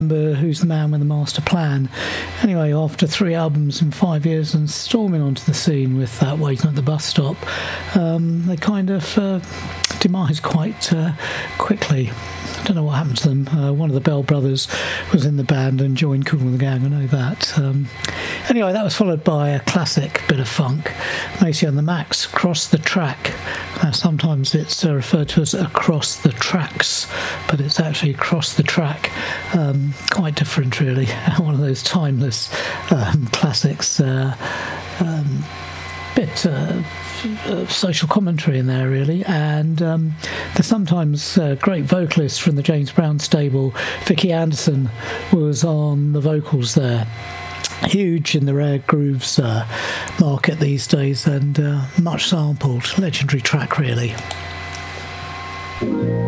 Who's the Man with the Master Plan. Anyway, after 3 albums and 5 years and storming onto the scene with that Waiting at the Bus Stop, they kind of demised quite quickly. I don't know what happened to them. One of the Bell brothers was in the band and joined Kool and the Gang, I know that. Anyway, that was followed by a classic bit of funk, Maceo and the Max, Cross the Track. Sometimes it's referred to as Across the Tracks, but it's actually Cross the Track. Quite different, really. One of those timeless classics. Bit social commentary in there, really, and there's sometimes great vocalists from the James Brown stable. Vicky Anderson was on the vocals there. Huge in the rare grooves market these days, and much sampled. Legendary track, really.